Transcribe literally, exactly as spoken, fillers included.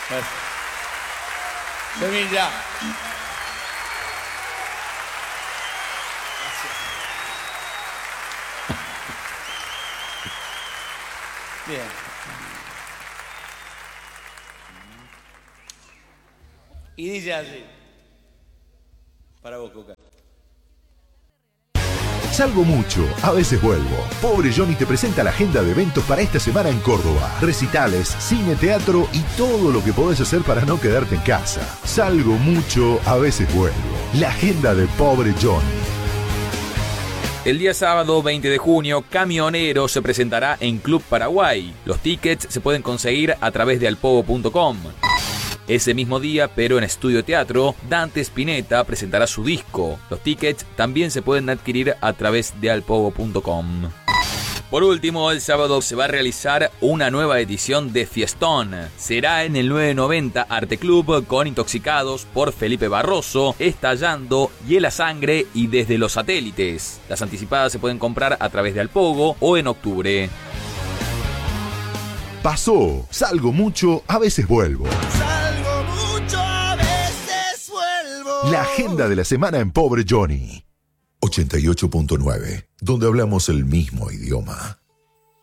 Semilla. Bien. Y dice así. Para vos, Cuca. Salgo mucho, a veces vuelvo. Pobre Johnny te presenta la agenda de eventos para esta semana en Córdoba. Recitales, cine, teatro y todo lo que podés hacer para no quedarte en casa. Salgo mucho, a veces vuelvo. La agenda de Pobre Johnny. El día sábado veinte de junio, Camionero se presentará en Club Paraguay. Los tickets se pueden conseguir a través de alpogo punto com. Ese mismo día, pero en Estudio Teatro, Dante Spinetta presentará su disco. Los tickets también se pueden adquirir a través de alpogo punto com. Por último, el sábado se va a realizar una nueva edición de Fiestón. Será en el nueve noventa Arte Club con Intoxicados por Felipe Barroso, Estallando, Hiela Sangre y Desde los Satélites. Las anticipadas se pueden comprar a través de Alpogo o en octubre. Pasó, salgo mucho, a veces vuelvo. Salgo mucho, a veces vuelvo. La agenda de la semana en Pobre Johnny. ochenta y ocho punto nueve, donde hablamos el mismo idioma.